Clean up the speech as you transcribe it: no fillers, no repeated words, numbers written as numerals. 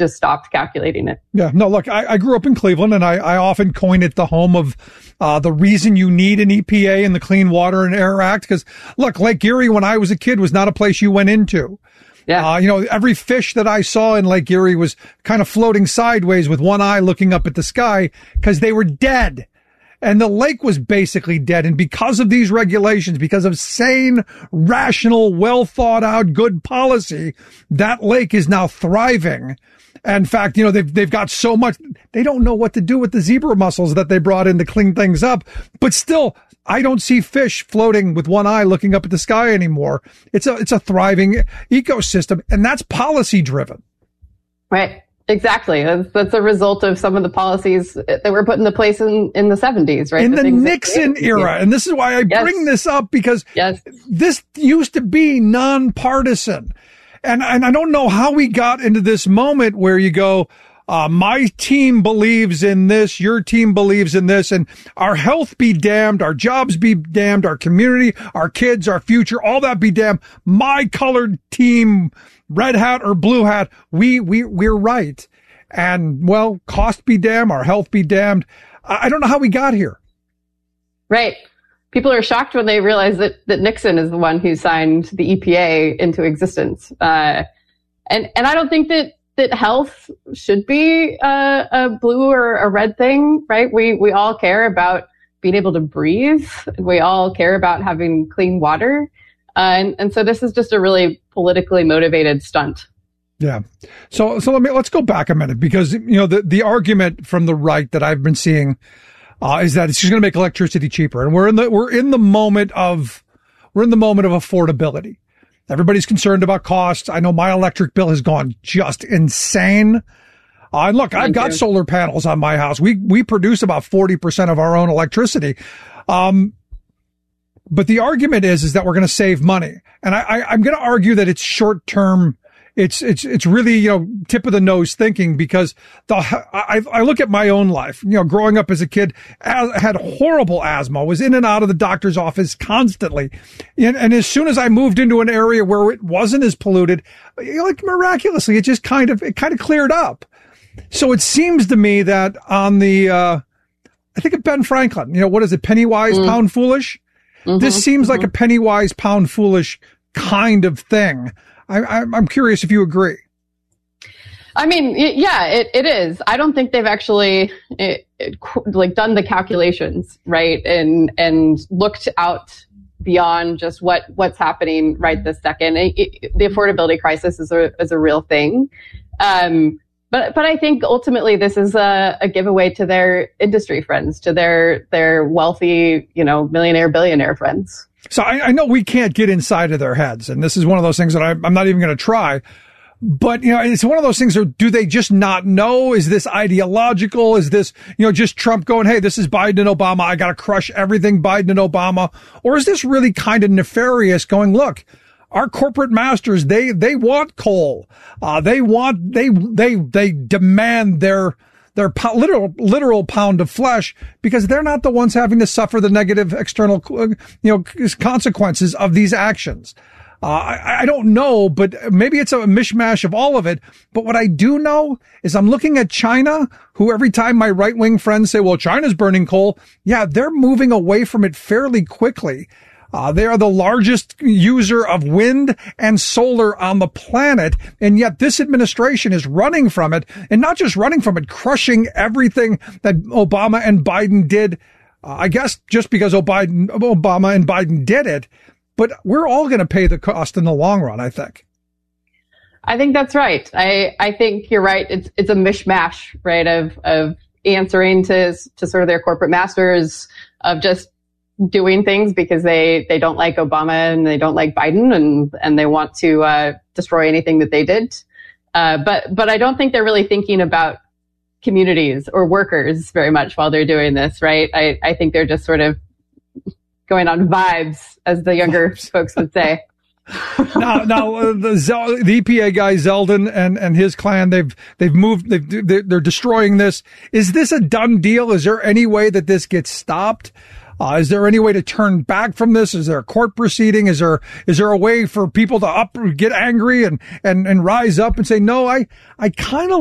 just stopped calculating it. Yeah, no, look, I grew up in Cleveland, and I often coin it the home of the reason you need an EPA and the Clean Water and Air Act. Because, look, Lake Erie, when I was a kid, was not a place you went into. Yeah. Every fish that I saw in Lake Erie was kind of floating sideways with one eye looking up at the sky because they were dead. And the lake was basically dead. And because of these regulations, because of sane, rational, well thought out, good policy, that lake is now thriving. In fact, they've got so much, they don't know what to do with the zebra mussels that they brought in to clean things up. But still, I don't see fish floating with one eye looking up at the sky anymore. It's a thriving ecosystem, and that's policy driven. Right. Exactly. That's a result of some of the policies that were put into place in the 70s, right? In the Nixon era. And this is why I bring this up, because this used to be nonpartisan. And I don't know how we got into this moment where you go, my team believes in this, your team believes in this, and our health be damned, our jobs be damned, our community, our kids, our future, all that be damned. My colored team, red hat or blue hat, we're right. And, well, cost be damned, our health be damned. I don't know how we got here. Right. People are shocked when they realize that Nixon is the one who signed the EPA into existence. And I don't think that health should be a blue or a red thing, right? We all care about being able to breathe. We all care about having clean water. And so this is just a really politically motivated stunt. Yeah. So let's go back a minute, because, the argument from the right that I've been seeing, is that it's just going to make electricity cheaper. And we're in the moment of affordability. Everybody's concerned about costs. I know my electric bill has gone just insane. And look, I've got solar panels on my house. We produce about 40% of our own electricity. But the argument is that we're going to save money. And I'm going to argue that it's short term. It's really, tip of the nose thinking, because I look at my own life, growing up as a kid, had horrible asthma, was in and out of the doctor's office constantly. And as soon as I moved into an area where it wasn't as polluted, miraculously, it just kind of cleared up. So it seems to me that on I think of Ben Franklin, what is it? Penny wise, pound foolish. Mm-hmm, this seems like a penny wise, pound foolish kind of thing. I'm curious if you agree. I mean, yeah, it is. I don't think they've actually done the calculations, right, and looked out beyond just what's happening right this second. The affordability crisis is a real thing, but I think ultimately this is a giveaway to their industry friends, to their wealthy, millionaire, billionaire friends. So I know we can't get inside of their heads, and this is one of those things that I'm not even going to try. But, it's one of those things, do they just not know? Is this ideological? Is this, just Trump going, hey, this is Biden and Obama, I got to crush everything Biden and Obama? Or is this really kind of nefarious, going, look, our corporate masters, they want coal. They demand their literal pound of flesh, because they're not the ones having to suffer the negative external, consequences of these actions. I don't know, but maybe it's a mishmash of all of it. But what I do know is I'm looking at China, who every time my right-wing friends say, well, China's burning coal. Yeah, they're moving away from it fairly quickly. They are the largest user of wind and solar on the planet, and yet this administration is running from it, and not just running from it, crushing everything that Obama and Biden did. I guess just because Obama and Biden did it, but we're all going to pay the cost in the long run, I think. I think that's right. I think you're right. It's a mishmash, right, of answering to sort of their corporate masters, of just doing things because they don't like Obama and they don't like Biden, and they want to destroy anything that they did. But I don't think they're really thinking about communities or workers very much while they're doing this, right? I think they're just sort of going on vibes, as the younger folks would say. Now, the EPA guy Zeldin and his clan, they've moved. They're destroying this. Is this a done deal? Is there any way that this gets stopped? Is there any way to turn back from this? Is there a court proceeding? Is there a way for people to get angry and rise up and say, no, I kind of